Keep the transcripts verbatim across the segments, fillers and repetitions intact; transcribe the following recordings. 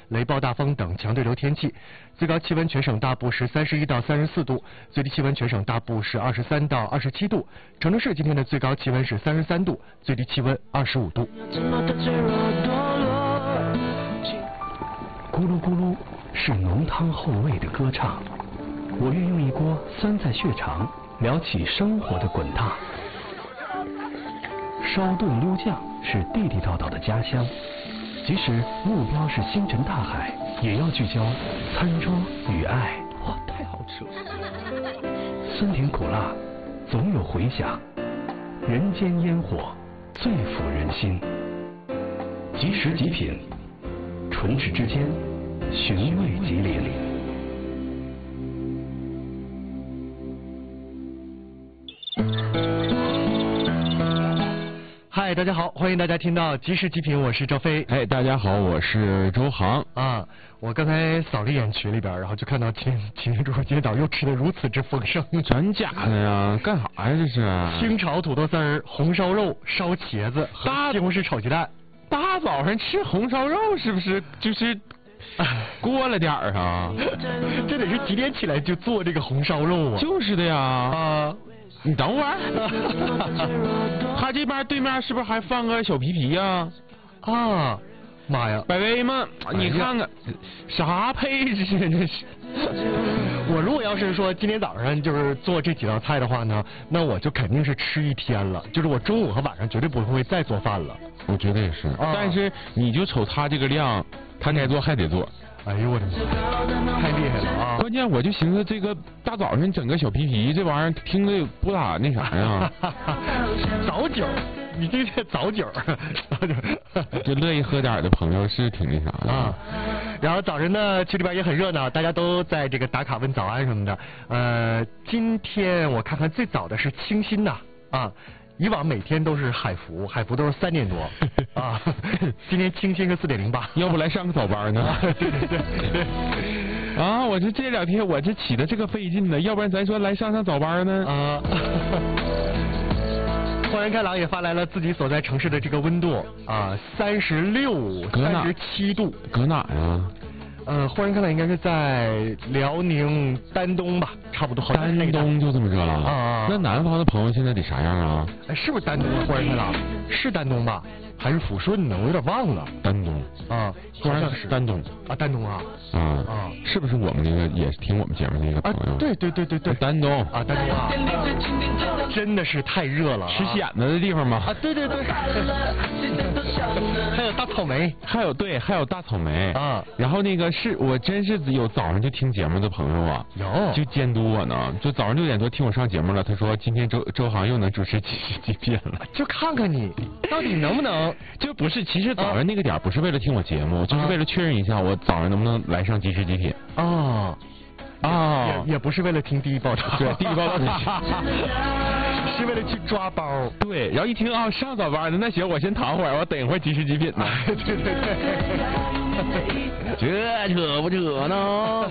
雷暴大风等强对流天气。最高气温全省大部是三十一到三十四度，最低气温全省大部是二十三到二十七度。成都市今天的最高气温是三十三度，最低气温二十五度。 咕噜咕噜是浓汤后味的歌唱，我愿用一锅酸菜血肠聊起生活的滚烫。烧炖溜酱是地地道道的家乡，即使目标是星辰大海，也要聚焦餐桌与爱。 哇，太好吃了！ 酸甜苦辣总有回响，人间烟火最抚人心。即食即品，唇齿之间寻味吉林。 嗨，大家好，欢迎大家听到即时极品，我是周飞。 哎，大家好，我是周航啊。我刚才扫了一眼群里边，然后就看到今今天中国今天早上又吃的如此之丰盛。 真假的呀？干啥呀这是？ 清炒土豆丝儿、红烧肉、烧茄子和西红柿炒鸡蛋。 大早上吃红烧肉是不是就是过了点儿啊？ 这得是几点起来就做这个红烧肉啊？ 就是的呀。 啊。 你等会儿，他这边对面是不是还放个小皮皮呀？ 啊，妈呀， 百威吗？你看看，啥配置啊这是？ 我如果要是说今天早上就是做这几道菜的话呢，那我就肯定是吃一天了，就是我中午和晚上绝对不会再做饭了。 我觉得也是， 啊、 但是你就瞅他这个量，他该做还得做。 哎呦我的妈，太厉害了啊！ 关键我就寻思这个大早上整个小皮皮这玩意儿听着不咋那啥呀。 早酒，你这是早酒，早酒。 就乐意喝点的朋友是挺那啥的啊。然后早晨呢，群里边也很热闹，大家都在这个打卡问早安什么的。呃，今天我看看最早的是清新呐啊。以往每天都是海服，海服都是三点多啊。今天清新是四点零八， 要不来上个早班呢？ 对对对对。 啊，我这这两天我这起的这个费劲呢，要不然咱说来上上早班呢？ 啊。豁然开朗也发来了自己所在城市的这个温度啊，三十六、三十七度。 搁哪呀？ 呃，忽然看到应该是在辽宁丹东吧，差不多。 丹东就这么热了啊？ 那南方的朋友现在得啥样啊？ 哎，是不是丹东啊？忽然看到是丹东吧？还是抚顺呢？我有点忘了。 丹东啊， 忽然是丹东啊，丹东啊。 啊啊，是不是我们那个也是听我们节目那个朋友？ 啊，对对对对对， 丹东啊，丹东啊，真的是太热了。 吃蚬子的地方吗？ 啊，对对对。还有大草莓， 还有对，还有大草莓啊。 然后那个是我真是有早上就听节目的朋友啊， 有就监督我呢，就早上六点多听我上节目了。他说今天周周航又能主持即时极品了， 就看看你到底能不能。 就不是，其实早上那个点不是为了听我节目，啊、就是为了确认一下我早上能不能来上即时极品。 哦， 啊， 也也不是为了听第一报道， 对，第一报道是为了去抓包。 对，然后一听啊上早班的，那行我先躺会儿，我等一会儿即时极品呢。 对对对， 这扯不扯呢？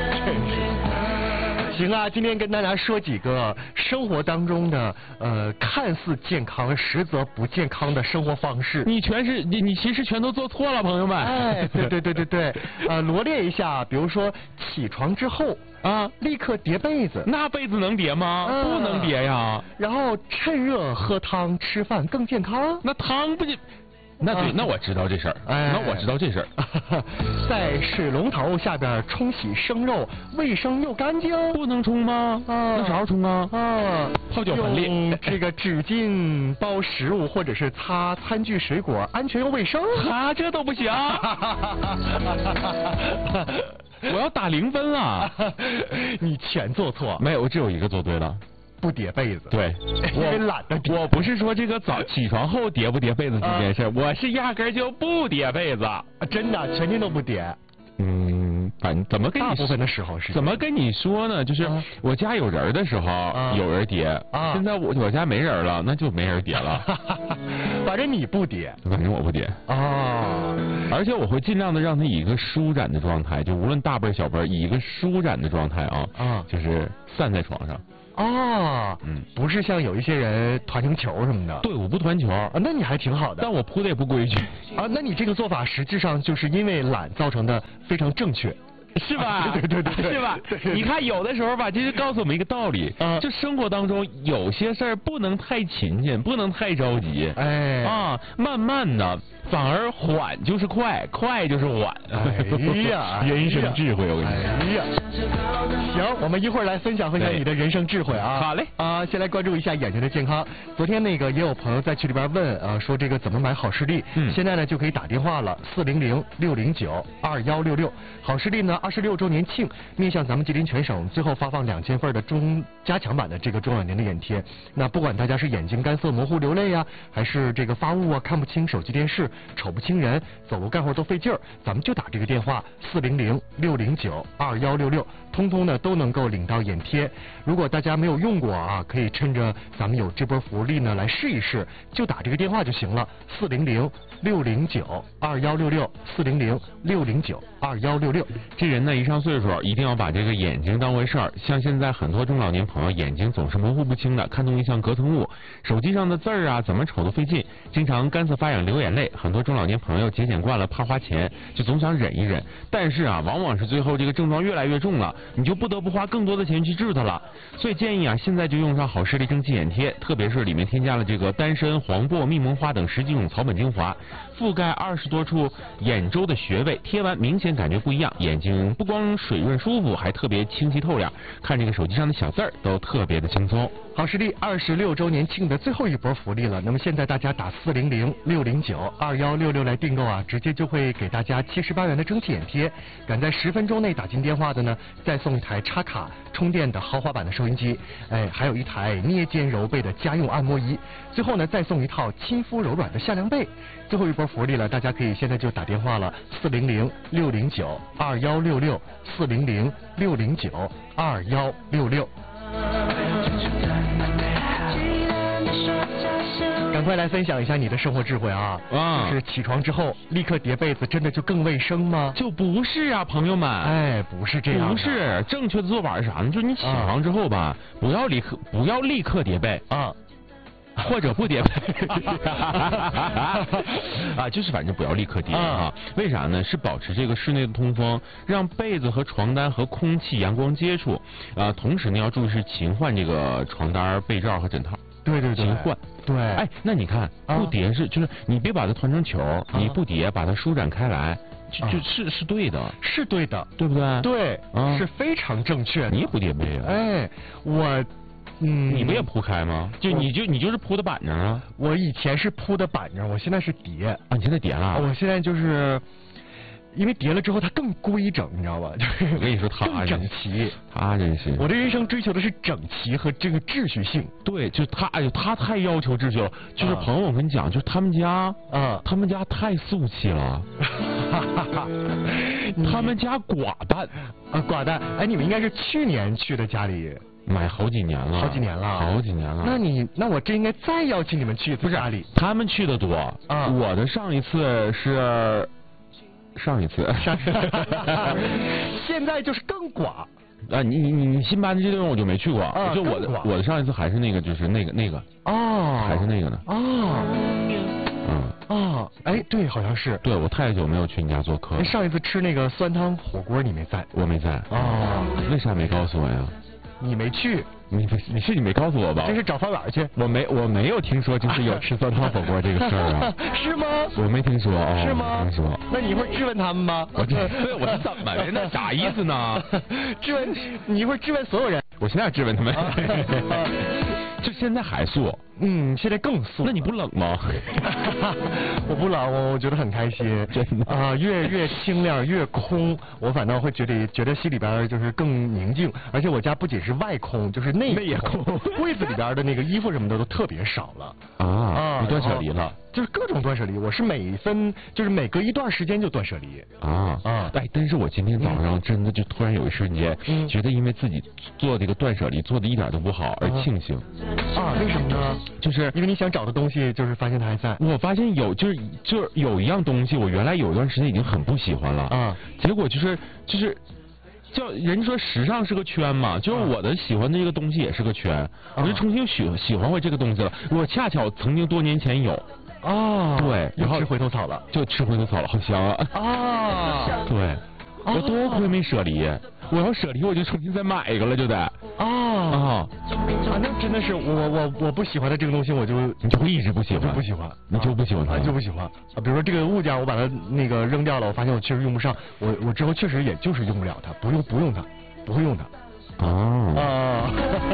行啊，今天跟大家说几个生活当中的呃看似健康实则不健康的生活方式。 你全是你你其实全都做错了，朋友们。 哎，对对对对对，呃罗列一下，比如说起床之后啊，立刻叠被子， 那被子能叠吗？啊、不能叠呀。 然后趁热喝汤吃饭更健康， 那汤不就？那对，那我知道这事儿。 哎， 那我知道这事儿。 在水龙头下边冲洗生肉，卫生又干净。 不能冲吗？ 啊， 那啥时候冲啊？ 啊， 泡脚盆里。 用这个纸巾包食物或者是擦餐具水果，安全又卫生。 啊，这都不行。我要打零分了。 你全做错。 没有，我只有一个做对了。 不叠被子， 对， 因为懒得叠。 我不是说这个早起床后叠不叠被子这件事，啊、我是压根儿就不叠被子， 啊、真的全天都不叠。 嗯，反怎么跟你大部分的时候是怎么跟你说呢？就是我家有人的时候、啊、有人叠，啊、现在我我家没人了，那就没人叠了。 反正你不叠， 反正我不叠。 哦， 而且我会尽量的让它以一个舒展的状态，就无论大辈小辈，以一个舒展的状态啊，啊，就是散在床上。 哦， 嗯， 不是像有一些人团成球什么的。 对，我不团球啊，那你还挺好的。 但我扑的也不规矩。 啊，那你这个做法实质上就是因为懒造成的非常正确。 是吧？ 对对对对， 是吧？ 对对对， 你看有的时候吧，这就告诉我们一个道理， 啊， 就生活当中有些事儿不能太勤勤，不能太着急， 哎， 啊，慢慢的，反而缓就是快，快就是晚。 哎呀， 人生智慧，我跟你说。 哎呀，行，我们一会儿来分享分享你的人生智慧啊。 好嘞。 啊，先来关注一下眼睛的健康。昨天那个也有朋友在群里边问啊，说这个怎么买好视力？ 嗯， 现在呢就可以打电话了，四零零六零九二幺六六。好视力呢二十六周年庆，面向咱们吉林全省，最后发放两千份的中加强版的这个中老年的眼贴。那不管大家是眼睛干涩模糊流泪呀、啊，还是这个发雾啊，看不清手机电视，瞅不清人，走路干活都费劲儿，咱们就打这个电话四零零六零九二幺六六，通通呢都能够领到眼贴。如果大家没有用过啊，可以趁着咱们有这波福利呢来试一试，就打这个电话就行了，四零零六零九二幺六六，四零零六零九二幺六六。 这人呢一上岁数，一定要把这个眼睛当回事儿。像现在很多中老年朋友眼睛总是模糊不清的，看东西像隔层雾，手机上的字儿啊怎么瞅都费劲，经常干涩发痒流眼泪。很多中老年朋友节俭惯了，怕花钱，就总想忍一忍，但是啊，往往是最后这个症状越来越重了，你就不得不花更多的钱去治它了。所以建议啊，现在就用上好视力蒸汽眼贴，特别是里面添加了这个丹参、黄柏、蜜蒙花等十几种草本精华，覆盖二十多处眼周的穴位，贴完明显感觉不一样，眼睛不光水润舒服，还特别清晰透亮，看这个手机上的小字儿都特别的轻松。 好视力二十六周年庆的最后一波福利了，那么现在大家打四零零六零九二幺六六来订购啊，直接就会给大家七十八元的蒸汽眼贴，赶在十分钟内打进电话的呢，再送一台插卡充电的豪华版的收音机，哎，还有一台捏肩揉背的家用按摩仪，最后呢再送一套亲肤柔软的夏凉被。最后一波福利了，大家可以现在就打电话了，四零零六零九二幺六六，四零零六零九二幺六六。赶快来分享一下你的生活智慧啊！ 啊， 就是起床之后立刻叠被子，真的就更卫生吗？ 就不是啊，朋友们。 哎，不是这样。 不是，正确的做法是啥呢？就是你起床之后吧，啊、不要立刻不要立刻叠被啊。 或者不叠被啊，就是反正不要立刻叠啊。为啥呢？是保持这个室内的通风，让被子和床单和空气、阳光接触啊。同时呢，要注意是勤换这个床单、被罩和枕套。 对对对， 勤换。 对。 哎，那你看不叠是就是你别把它团成球，啊、你不叠把它舒展开来。就就是是对的， 是对的， 对不对？ 对， 啊、 是非常正确的。 你也不叠被啊？ 哎，我。嗯， 你不也铺开吗？就你就你就是铺的板上啊。 我以前是铺的板上，我现在是叠啊。你现在叠了？ 我现在就是因为叠了之后它更规整，你知道吧？就是我跟你说，他更整齐。 他真是。 我的人生追求的是整齐和这个秩序性。 对，就他，哎呦，他太要求秩序了。就是朋友，我跟你讲，就是他们家啊，他们家太俗气了。他们家寡淡啊，寡淡。哎，你们应该是去年去的家里。 买好几年了， 好几年了， 好几年了。 那你那我真应该再邀请你们去一次家里。 他们去的多啊， 我的上一次是上一次， 现在就是更寡啊！你你你你新搬的这地方我就没去过， 啊、 就我的我的上一次还是那个就是那个那个哦， 还是那个呢哦。 嗯哦，哎，对，好像是。 对，我太久没有去你家做客了。 上一次吃那个酸汤火锅你没在？ 我没在。 哦， 为啥没告诉我呀？ 你没去。 你你是你没告诉我吧？ 这是找饭碗去。 我没我没有听说就是有吃酸汤火锅这个事儿啊。 是吗？ 我没听说哦。 是吗？ 听说。 那你一会儿质问他们吧。 我这对我是怎么的呢？啥意思呢？ 质问你一会儿质问所有人。 我现在质问他们。就现在还素。 嗯，现在更素。 那你不冷吗？ 我不冷，我我觉得很开心， 真的啊，越越清亮越空，我反倒会觉得觉得心里边就是更宁静，而且我家不仅是外空，就是内内也空， 柜子里边的那个衣服什么的都特别少了啊啊，你断舍离了。 就是各种断舍离，我是每分就是每隔一段时间就断舍离啊啊！哎，但是我今天早上真的就突然有一瞬间，嗯、觉得因为自己做这个断舍离做的一点都不好而庆幸啊！为什么呢？ 就是因为你想找的东西，就是发现它还在。 我发现有就是就是有一样东西，我原来有一段时间已经很不喜欢了啊，结果就是就是。 叫人说时尚是个圈嘛，就是我的喜欢的这个东西也是个圈，我就重新喜喜欢回这个东西了。我恰巧曾经多年前有。 哦， 对，然后吃回头草了， 就吃回头草了，好香啊！ 啊， 对，我多亏没舍离，我要舍离我就重新再买一个了，就得。 啊啊， 反正真的是我我我不喜欢的这个东西，我就你就会一直不喜欢， 就不喜欢， 你就不喜欢它， 啊就不喜欢啊。比如说这个物件，我把它那个扔掉了，我发现我确实用不上，我我之后确实也就是用不了它，不用不用它，不会用它。 哦， 啊，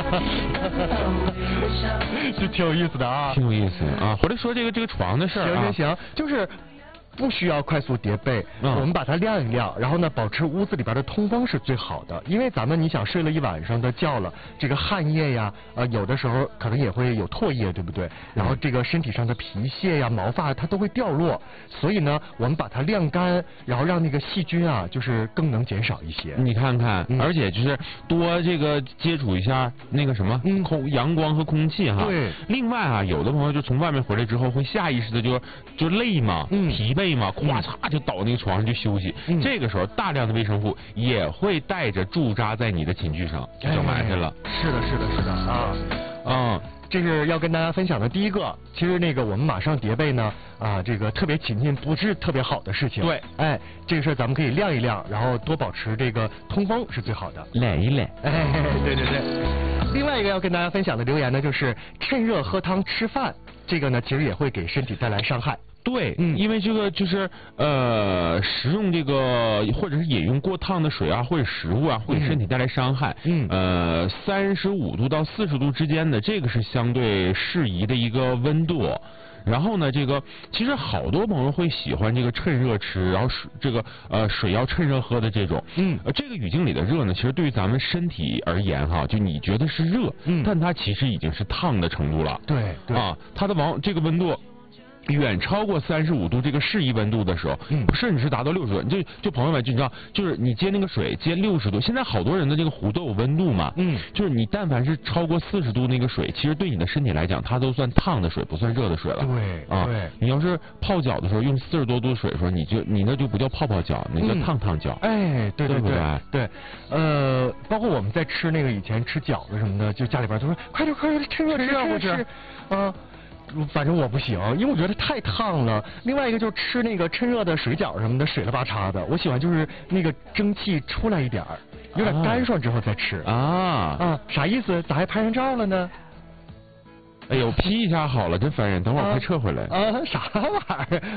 这挺有意思的啊， 挺有意思啊。回来说这个这个床的事儿、啊， 行行行，就是不需要快速叠被， 嗯、 我们把它晾一晾，然后呢，保持屋子里边的通风是最好的。因为咱们你想睡了一晚上的觉了，这个汗液呀，呃，有的时候可能也会有唾液，对不对？然后这个身体上的皮屑呀、毛发它都会掉落，所以呢，我们把它晾干，然后让那个细菌啊，就是更能减少一些。 你看看，嗯、而且就是多这个接触一下那个什么嗯空阳光和空气哈。 对。 另外啊，有的朋友就从外面回来之后会下意识的就就累嘛， 嗯、 疲惫嘛，咵嚓就倒那个床上去休息。 嗯、 这个时候大量的微生物也会带着驻扎在你的寝具上，就埋汰了。 哎、是的，是的，是的啊啊。 这是要跟大家分享的第一个，其实那个我们马上叠被呢，啊，这个特别勤勤不是特别好的事情。 对， 哎，这个事儿咱们可以晾一晾，然后多保持这个通风是最好的。 懒一懒。 哎，对对对。另外一个要跟大家分享的留言呢，就是趁热喝汤吃饭，这个呢其实也会给身体带来伤害。 对，嗯，因为这个就是呃，食用这个或者是饮用过烫的水啊，或者食物啊，会给身体带来伤害。 嗯， 呃，三十五度到四十度之间的，这个是相对适宜的一个温度。然后呢，这个其实好多朋友会喜欢这个趁热吃，然后水这个呃水要趁热喝的这种。 嗯， 呃，这个语境里的热呢，其实对于咱们身体而言哈，就你觉得是热， 嗯， 但它其实已经是烫的程度了。 对对啊，它的往这个温度。远超过三十五度这个适宜温度的时候， 嗯， 甚至是达到六十度。就就朋友们，就你知道，就是你接那个水接六十度，现在好多人的这个壶都有温度嘛， 嗯， 就是你但凡是超过四十度那个水，其实对你的身体来讲，它都算烫的水，不算热的水了。 对， 啊， 对， 你要是泡脚的时候用四十多度水的时候，你就你那就不叫泡泡脚，那叫烫烫脚。 嗯、哎，对对对对对，呃，包括我们在吃那个以前吃饺子什么的，就家里边都说快点快点趁热吃啊，或者啊。反正我不行，因为我觉得太烫了。另外一个就是吃那个趁热的水饺什么的，水了吧嚓的。我喜欢就是那个蒸汽出来一点儿，有点干爽之后再吃。 啊啊，啥意思？咋还拍上照了呢？ 哎呦，P 一下好了，真烦人。等会儿快撤回来。 啊，啥玩意儿？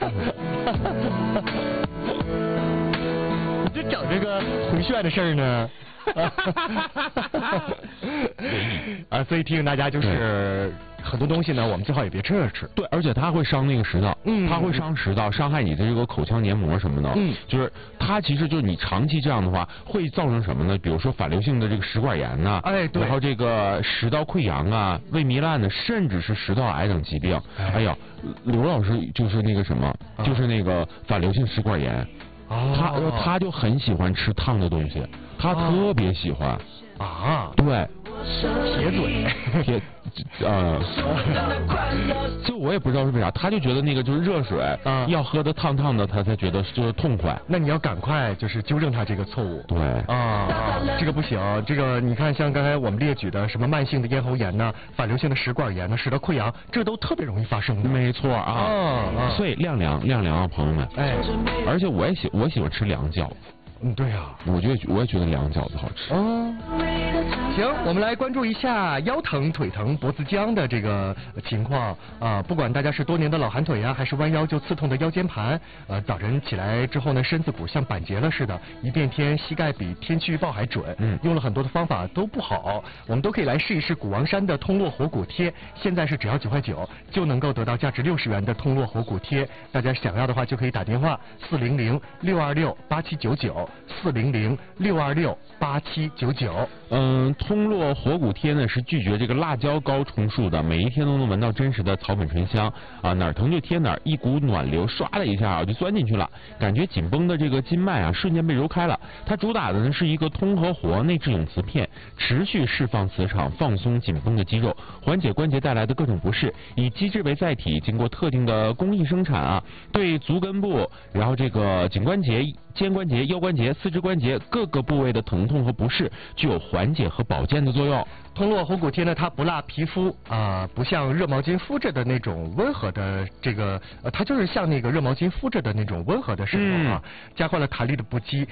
你这整这个回旋的事儿呢？啊，所以提醒大家就是。很多东西呢，我们最好也别趁热吃。 对，而且它会伤那个食道， 嗯， 它会伤食道，伤害你的这个口腔黏膜什么的。 嗯， 就是它其实就是你长期这样的话，会造成什么呢？比如说反流性的这个食管炎呐、啊， 哎，对， 然后这个食道溃疡啊、胃糜烂的，甚至是食道癌等疾病。哎, 哎呀，刘老师就是那个什么，啊、就是那个反流性食管炎， 哦、 他他就很喜欢吃烫的东西，他特别喜欢。 啊， 对。 铁嘴， 铁，呃，就我也不知道是为啥，他就觉得那个就是热水， 啊， 要喝的烫烫的，他才觉得就是痛快。 那你要赶快就是纠正他这个错误。 对， 啊啊，这个不行，这个你看像刚才我们列举的什么慢性的咽喉炎呢、反流性的食管炎呢、食道溃疡，这都特别容易发生的。 没错啊， 啊， 所以晾凉晾凉啊，朋友们。 哎， 而且我也喜我喜欢吃凉饺子。 嗯，对呀， 我觉得我也觉得凉饺子好吃。 哦，行，我们来关注一下腰疼、腿疼、脖子僵的这个情况啊。不管大家是多年的老寒腿呀、啊，还是弯腰就刺痛的腰间盘，呃，早晨起来之后呢，身子骨像板结了似的，一变天，膝盖比天气预报还准。 嗯， 用了很多的方法都不好，我们都可以来试一试古王山的通络活骨贴。现在是只要九块九就能够得到价值六十元的通络活骨贴。大家想要的话，就可以打电话四零零六二六八七九九。四零零六二六八七九九。 嗯，通络活骨贴呢是拒绝这个辣椒膏充数的，每一天都能闻到真实的草本醇香啊，哪儿疼就贴哪儿，一股暖流唰的一下啊就钻进去了，感觉紧绷的这个筋脉啊瞬间被揉开了。它主打的呢是一个通和活内置永磁片，持续释放磁场，放松紧绷的肌肉，缓解关节带来的各种不适。以机制为载体，经过特定的工艺生产啊，对足根部，然后这个颈关节肩关节、腰关节、四肢关节各个部位的疼痛和不适，具有缓解和保健的作用。 通络虎骨贴呢，它不辣皮肤啊、呃，不像热毛巾敷着的那种温和的这个，呃，它就是像那个热毛巾敷着的那种温和的渗透啊，嗯、加快了弹力的不羁，